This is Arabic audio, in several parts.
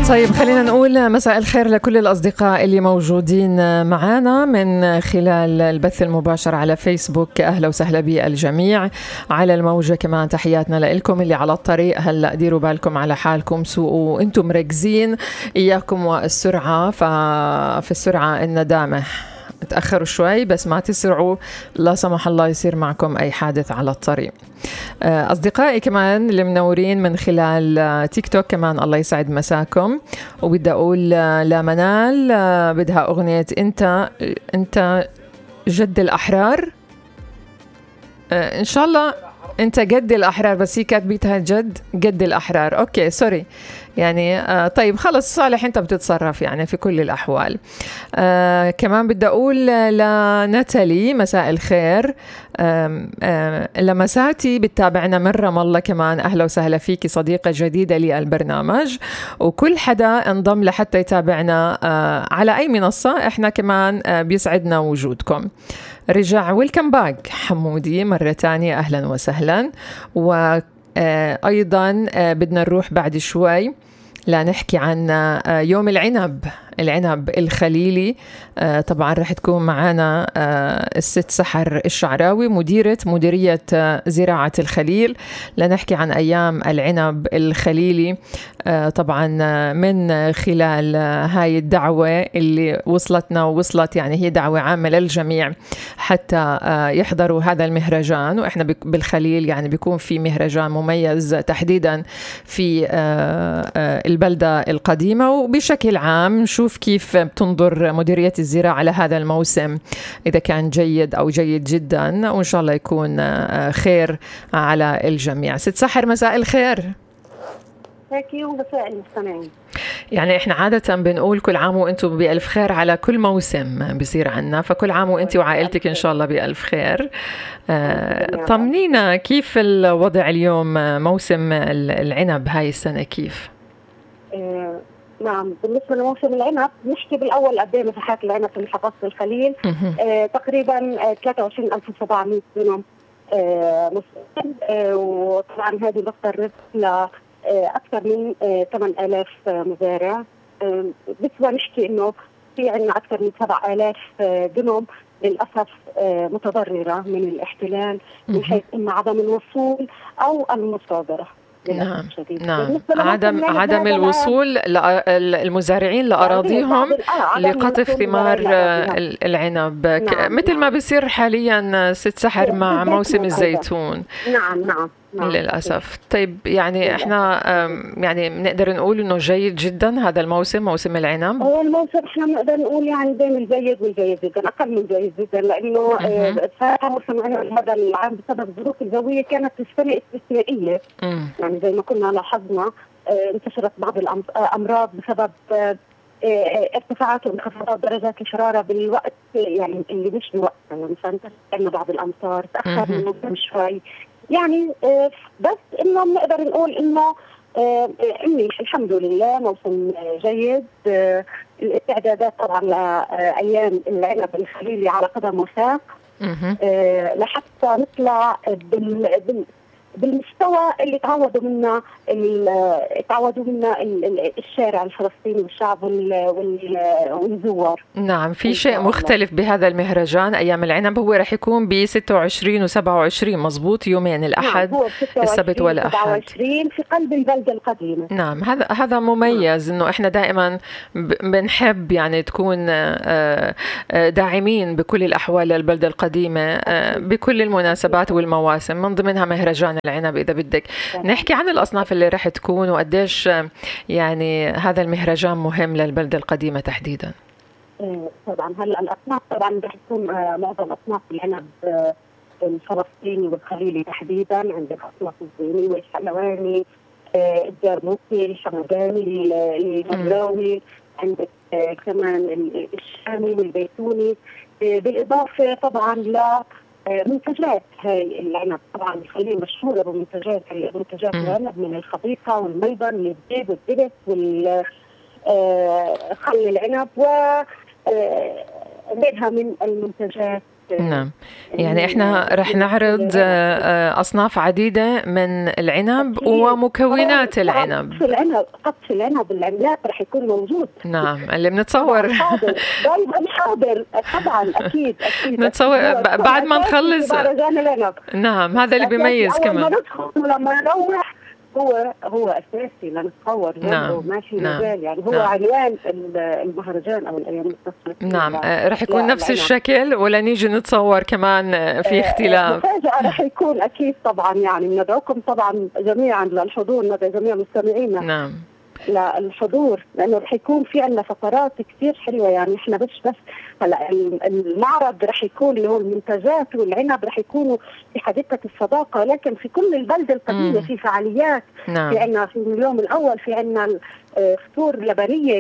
طيب خلينا نقول مساء الخير لكل الأصدقاء اللي موجودين معنا من خلال البث المباشر على فيسبوك. أهلا وسهلا بالجميع على الموجة. كمان تحياتنا لكم اللي على الطريق. هلأ ديروا بالكم على حالكم، سوقوا وانتم مركزين، إياكم والسرعة، ففي السرعة الندامة. تأخروا شوي بس ما تسرعوا، لا سمح الله يصير معكم أي حادث على الطريق. أصدقائي كمان اللي منورين من خلال تيك توك كمان الله يسعد مساكم. وبدي أقول لمنال بدها أغنية أنت جد الأحرار. إن شاء الله أنت جد الأحرار، بس هي كاتبتها جد الأحرار. أوكي سوري يعني. طيب خلص صالح أنت بتتصرف يعني في كل الأحوال. كمان بدي أقول لناتالي مساء الخير. لمساتي بتتابعنا من رام الله كمان، أهلا وسهلا فيكي صديقة جديدة للبرنامج، وكل حدا انضم لحتى يتابعنا على أي منصة احنا كمان بيسعدنا وجودكم. رجع ويلكم باك حمودي مرة تانية، أهلا وسهلا. وأيضا بدنا نروح بعد شوي لنحكي عن يوم العنب الخليلي. طبعا رح تكون معنا الست سحر الشعراوي مديرية زراعة الخليل، لنحكي عن أيام العنب الخليلي. طبعا من خلال هاي الدعوة اللي وصلت يعني هي دعوة عامة للجميع حتى يحضروا هذا المهرجان. وإحنا بالخليل يعني بيكون في مهرجان مميز تحديدا في البلدة القديمة، وبشكل عام نشوف كيف بتنظر مديرية الزراعة على هذا الموسم، إذا كان جيد أو جيد جدا، وإن شاء الله يكون خير على الجميع. ست سحر مساء الخير. مساكي ومساء المستمعين. يعني إحنا عادة بنقول كل عام وإنتم بألف خير على كل موسم بيصير عنا، فكل عام وإنتي وعائلتك إن شاء الله بألف خير. طمنينا كيف الوضع اليوم، موسم العنب هاي السنة كيف؟ نعم، بالنسبة لموسم العنب نحكي بالأول قد ايه مساحات العنب في محافظة الخليل. تقريبا 23,700 دونم مساحة، وطبعا هذه بتطرق لأكثر من 8,000 مزارع. بالنسبة نحكي إنه في عندنا أكثر من 7,000 دونم للأسف متضررة من الاحتلال من حيث إما عدم الوصول أو المصادرة. نعم عدم الوصول المزارعين لأراضيهم لقطف ثمار العنب. مثل ما بيصير حاليا ست سحر مع موسم الزيتون. نعم للأسف. طيب يعني احنا يعني بنقدر نقول انه جيد جدا هذا موسم العنب. هو الموسم احنا بنقدر نقول يعني بين الجيد والجيد جدا، اقل من جيد جدا، لانه موسم العنب هذا العام بسبب الظروف الجويه كانت السنه استثنائيه. يعني زي ما كنا لاحظنا انتشرت بعض الامراض بسبب ارتفاعات وانخفاضات درجات الحراره بالوقت يعني اللي مش بوقت، يعني مثلا عندنا بعض الامطار تاخر من الموسم شوي يعني. بس انه بنقدر نقول انه الحمد لله موسم جيد. الاستعدادات طبعا لايام العنب الخليلي على قدم وساق لحتى نطلع بالمستوى اللي تعودوا منا الشارع الفلسطيني والشعب والزوار. نعم، في شيء مختلف بهذا المهرجان. أيام العنب هو رح يكون ب 26 و27 مزبوط، يومين الأحد السبت والأحد في قلب البلدة القديمة. نعم، هذا مميز إنه إحنا دائما بنحب يعني تكون داعمين بكل الأحوال للبلدة القديمة بكل المناسبات والمواسم، من ضمنها مهرجان العنب. إذا بدك نحكي عن الأصناف اللي رح تكون وقديش يعني هذا المهرجان مهم للبلدة القديمة تحديدا. طبعا هلا الأصناف طبعا رح تكون معظم أصناف العنب الفلسطيني والخليلي تحديدا. عندك أصناف الزيني والحلواني، الجرموسي، الحمداني، المراوي، عندك كمان الشامي والبيتوني، بالإضافة طبعا ل منتجات هاي العنب. طبعا الخليل مشهورة بمنتجات العنب من الخبيثة والميضن والزيت والدبس والخل العنب وغيرها من المنتجات نعم. يعني احنا رح نعرض أصناف عديدة من العنب ومكونات العنب. قطف العنب العملاق رح يكون موجود. نعم، اللي بنتصور دايما حاضر طبعا. أكيد نتصور بعد ما نخلص. نعم، هذا اللي بيميز كمان. لما نروح هو أساسي لنتصور. نعم. ماشي مجال يعني هو عنوان المهرجان أو الأيام التصويرية. نعم. رح يكون نفس الشكل ولا نيجي نتصور كمان في اختلاف؟ مفاجأة رح يكون أكيد طبعا. يعني ندعوكم طبعا جميعا للحضور، ندعو جميع مستمعينا. نعم. للحضور، لأنه رح يكون في عندنا فقرات كثير حلوة. يعني إحنا بس هلا المعرض رح يكون اللي هو المنتجات والعنب رح يكونوا في حديقة الصداقة، لكن في كل البلدة القديمة في فعاليات. نعم. في عندنا في اليوم الأول في عندنا فطور لبنية،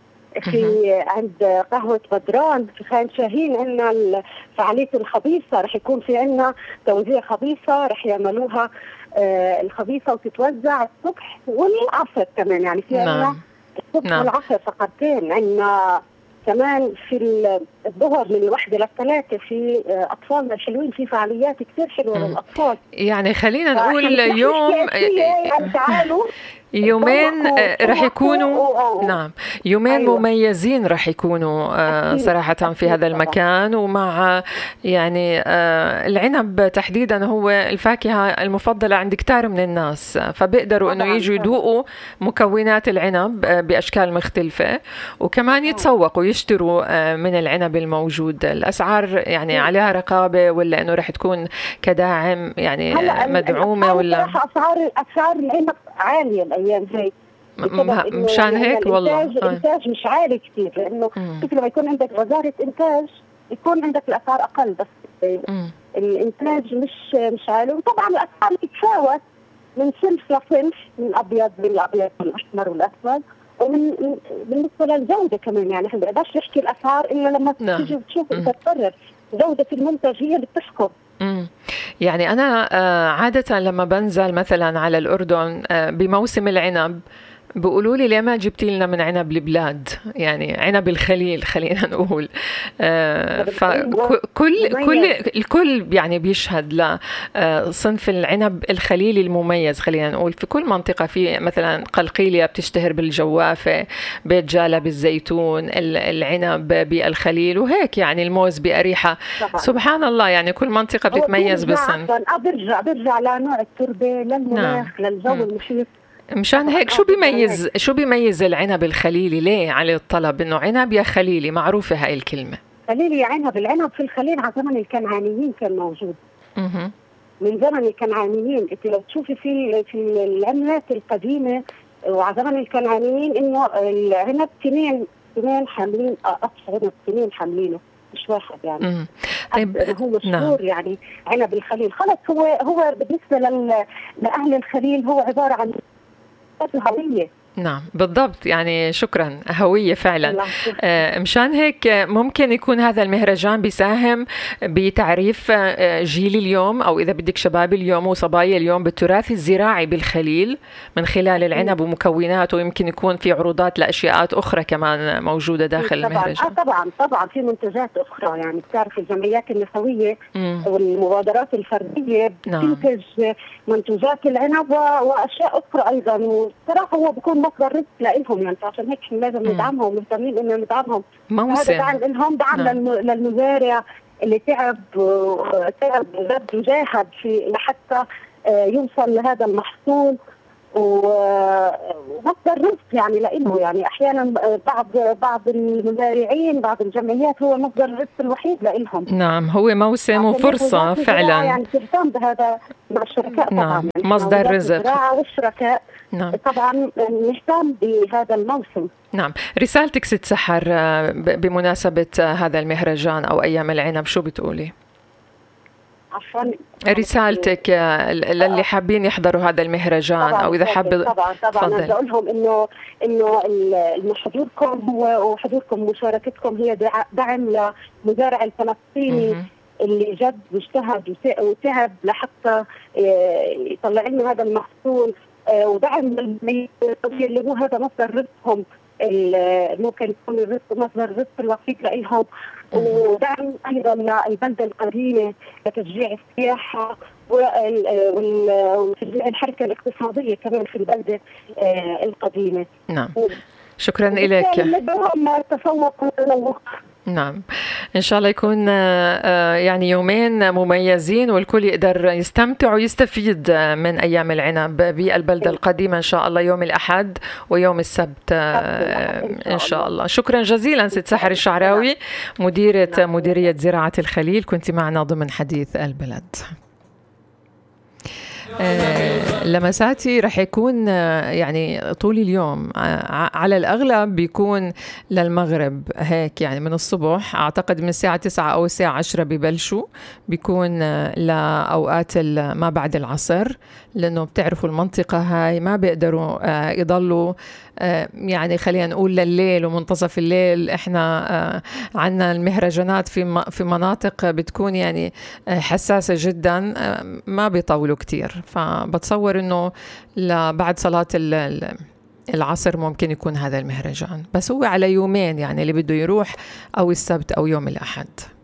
في عند قهوة بدران، في خان شاهين عندنا فعالية الخبيثة، رح يكون في عندنا توزيع خبيثة رح يعملوها الخبيثة وتتوزع الصبح والعصر كمان. يعني في عندنا الصبح والعصر فقرتين. عندنا كمان في الظهر من 1 ل3 في أطفالنا الحلوين، في فعاليات كثير حلوة للأطفال. يعني خلينا نقول يوم يعني تعالوا يومين رح يكونوا نعم يومين مميزين رح يكونوا صراحة في هذا المكان. ومع يعني العنب تحديدا هو الفاكهة المفضلة عند كتار من الناس، فبيقدروا انه يجوا يذوقوا مكونات العنب بأشكال مختلفة، وكمان يتسوقوا يشتروا من العنب الموجود. الأسعار يعني عليها رقابة ولا انه رح تكون كداعم يعني مدعومة ولا؟ أسعار العنب عالية الأيام هي مشان هيك والله الإنتاج مش عالي كتير، لأنه كيف لما يكون عندك وزارة إنتاج يكون عندك الأسعار أقل، بس الإنتاج مش عالي. وطبعا الأسعار تتفاوت من صنف لصنف، من الأبيض والأحمر والأسود، ومن بالنسبة للجودة كمان. يعني احنا ما بنقدرش نحكي الأسعار إلا لما تيجي وتشوف أنت تقرر. جودة المنتج هي اللي بتحكم. يعني أنا عادة لما بنزل مثلا على الأردن بموسم العنب بيقولوا لي ليه ما جبتي لنا من عنب البلاد، يعني عنب الخليل خلينا نقول. الكل يعني بيشهد لصنف العنب الخليلي المميز. خلينا نقول في كل منطقة، في مثلا قلقيلية بتشتهر بالجوافة، بيت جالة بالزيتون، العنب بالخليل، وهيك يعني الموز بأريحة. سبحان الله، يعني كل منطقة بتتميز بصنف. برجع لنوع التربة، للمناخ، للجو المحيط. مشان هيك شو بيميز العنب الخليلي؟ ليه على الطلب انه عنب يا خليلي؟ معروفة هاي الكلمة خليلي يا عنب. العنب في الخليل على زمن الكنعانيين كان موجود. من زمن الكنعانيين. انت لو تشوفي في العملات القديمة وعلى زمن الكنعانيين انه العنب اثنين حاملين، اقصى عنب اثنين حاملينه مش واحد يعني. طيب هو مشهور يعني عنب الخليل. خلص هو بالنسبة لأهل الخليل هو عبارة عن هوية. نعم بالضبط، يعني شكرا، هوية فعلا. مشان هيك ممكن يكون هذا المهرجان بيساهم بتعريف جيل اليوم، أو إذا بدك شباب اليوم وصبايا اليوم، بالتراث الزراعي بالخليل من خلال العنب ومكوناته. يمكن يكون في عروضات لأشياء أخرى كمان موجودة داخل المهرجان. طبعا في منتجات أخرى. يعني بتعرف الجمعيات النسوية والمبادرات الفردية بتنتج منتجات العنب وأشياء أخرى أيضا. وصراحة هو بيكون مصدر رزق لهم، يعني عشان هيك لازم ندعمهم ومهتمين إنه ندعمهم. موسم دعم للمزارع اللي تعب وجاهد في لحتى يوصل لهذا المحصول ومصدر رزق يعني لإله. يعني أحيانا بعض المزارعين، بعض الجمعيات هو مصدر الرزق الوحيد لإلهم. نعم، هو موسم وفرصة فعلا. يعني تهتم بهذا مع الشركاء. نعم. طبعا يعني مصدر رزق والشركاء. نعم. طبعا نهتم بهذا الموسم. نعم. رسالتك ست سحر بمناسبة هذا المهرجان أو أيام العنب شو بتقولي؟ رسالتك للي حابين يحضروا هذا المهرجان أو إذا حابب. طبعا أنا أقول لهم إنه حضوركم وحضوركم مشاركتكم هي دعم لمزارع الفلسطيني اللي جد واجتهد وتعب لحتى يطلع لنا هذا المحصول، ودعم اللي هو هذا مصدر رزقهم ممكن يكون الرزق مصدر الرزق الوحيد لهم، ودعم ايضا للبلده القديمه لتشجيع السياحه وتشجيع الحركه الاقتصاديه كمان في البلده القديمه. نعم، شكرا لك. ندعوهم تفوق وتنوق. نعم، إن شاء الله يكون يعني يومين مميزين والكل يقدر يستمتع ويستفيد من أيام العنب بالبلدة القديمة إن شاء الله، يوم الأحد ويوم السبت إن شاء الله. شكرا جزيلا ست سحر الشعراوي، مديرية زراعة الخليل، كنت معنا ضمن حديث البلد. لمساتي رح يكون يعني طول اليوم، على الأغلب بيكون للمغرب هيك، يعني من الصبح أعتقد من الساعة 9 أو الساعة 10 ببلشوا، بيكون لأوقات ما بعد العصر، لأنه بتعرفوا المنطقة هاي ما بيقدروا يضلوا يعني خلينا نقول لليل ومنتصف الليل. احنا عنا المهرجانات في مناطق بتكون يعني حساسة جدا، ما بيطولوا كتير، فبتصور انه بعد صلاة العصر ممكن يكون هذا المهرجان، بس هو على يومين يعني، اللي بده يروح او السبت او يوم الأحد.